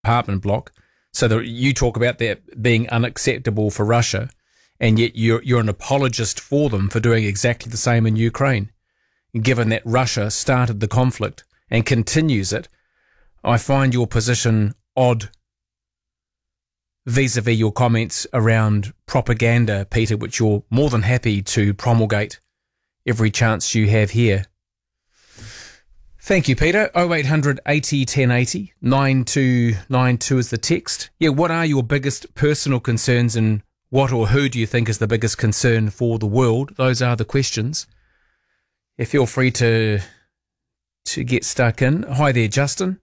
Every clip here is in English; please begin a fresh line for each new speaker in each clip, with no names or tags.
apartment block. So that you talk about that being unacceptable for Russia, and yet you're an apologist for them for doing exactly the same in Ukraine. Given that Russia started the conflict and continues it, I find your position odd vis-a-vis your comments around propaganda, Peter, which you're more than happy to promulgate every chance you have here. Thank you, Peter. 0800 80 1080 9292 is the text. Yeah, what are your biggest personal concerns, and what or who do you think is the biggest concern for the world? Those are the questions. Yeah, feel free to get stuck in. Hi there, Justin.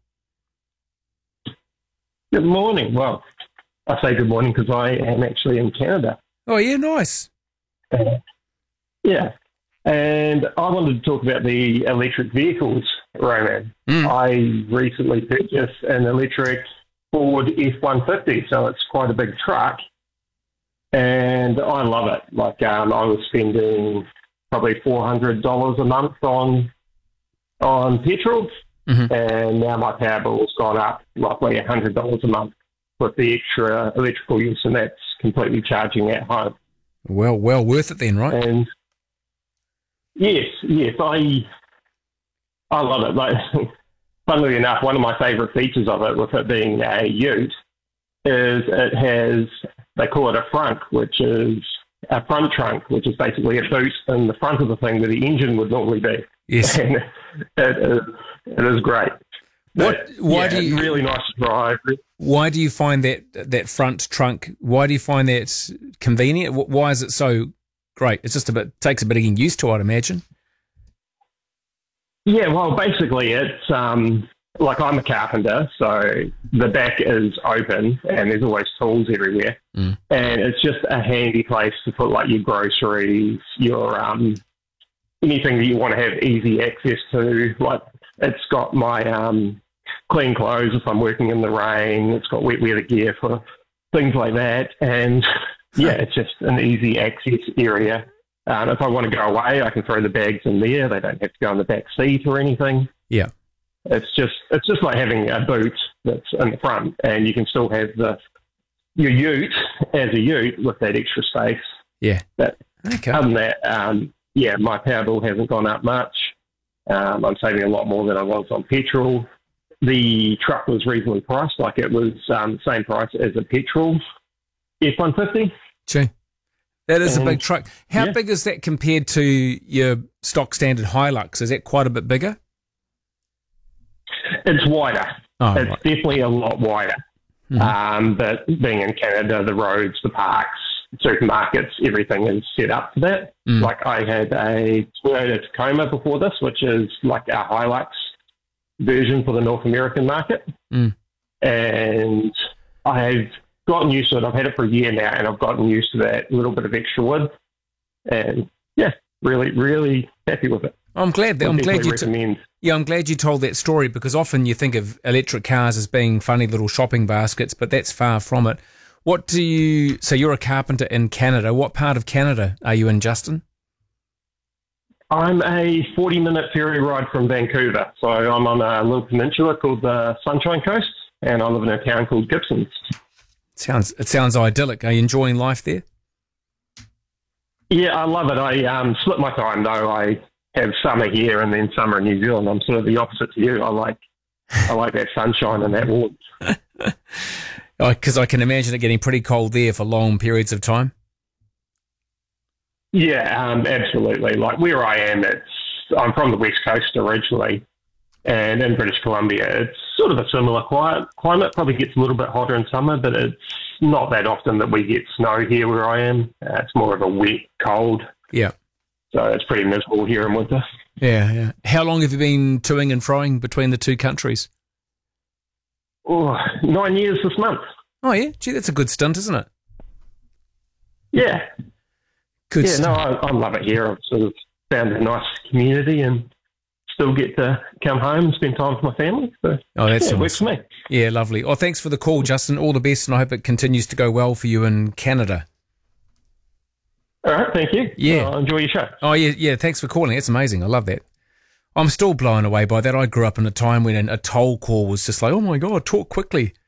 Good morning. Well, I say good morning because I am actually in Canada.
Oh, yeah, nice.
Yeah. And I wanted to talk about the electric vehicles, Roman. I recently purchased an electric Ford F-150, so it's quite a big truck. And I love it. Like, I was spending probably $400 a month on petrol, and now my power bill's gone up roughly $100 a month with the extra electrical use, and that's completely charging at home.
Well worth it then, right?
And yes, I love it. Like, funnily enough, one of my favourite features of it, with it being a ute, is it has, they call it a frunk, which is a front trunk, which is basically a boot in the front of the thing where the engine would normally be.
Yes.
And it is great.
Why do you,
really nice to drive.
Why do you find that front trunk, why do you find that convenient? Why is it so great? It's just takes a bit of getting used to, I'd imagine.
Yeah, well, basically it's, like, I'm a carpenter, so the back is open and there's always tools everywhere. And it's just a handy place to put, like, your groceries, your anything that you want to have easy access to. Like, it's got my clean clothes if I'm working in the rain. It's got wet weather gear for things like that. And, yeah, it's just an easy access area. If I want to go away, I can throw the bags in there. They don't have to go in the back seat or anything.
Yeah.
It's just like having a boot that's in the front, and you can still have your ute as a ute with that extra space.
Yeah.
But
okay.
Other than that, my power bill hasn't gone up much. I'm saving a lot more than I was on petrol. The truck was reasonably priced, like it was the same price as a petrol F-150.
Gee, that is a big truck. How big is that compared to your stock standard Hilux? Is that quite a bit bigger?
It's wider.
Oh,
it's
right.
definitely a lot wider. But being in Canada, the roads, the parks, supermarkets, everything is set up for that. Like, I had a Toyota Tacoma before this, which is like a Hilux version for the North American market. And I've gotten used to it. I've had it for a year now, and I've gotten used to that little bit of extra wood. And, yeah, really, really happy with it.
I'm glad you told that story, because often you think of electric cars as being funny little shopping baskets, but that's far from it. So you're a carpenter in Canada. What part of Canada are you in, Justin?
I'm a 40-minute ferry ride from Vancouver. So I'm on a little peninsula called the Sunshine Coast, and I live in a town called Gibsons.
It sounds idyllic. Are you enjoying life there?
Yeah, I love it. I split my time, though. I have summer here and then summer in New Zealand. I'm sort of the opposite to you. I like that sunshine and that warmth.
Because I can imagine it getting pretty cold there for long periods of time.
Yeah, absolutely. Like, where I am, I'm from the West Coast originally, and in British Columbia, it's sort of a similar climate. Probably gets a little bit hotter in summer, but it's not that often that we get snow here where I am. It's more of a wet, cold.
Yeah.
So it's pretty miserable here in winter.
Yeah. How long have you been toing and froing between the two countries?
9 years this month.
Oh, yeah? Gee, that's a good stint, isn't it?
Yeah.
Good
stint.
stint.
No, I love it here. I've sort of found a nice community and still get to come home and spend time with my family. So,
that's
it works for me.
Yeah, lovely. Oh, thanks for the call, Justin. All the best, and I hope it continues to go well for you in Canada.
All right, thank you.
Yeah.
Enjoy your show.
Oh, yeah, thanks for calling. It's amazing. I love that. I'm still blown away by that. I grew up in a time when a toll call was just like, oh, my God, talk quickly.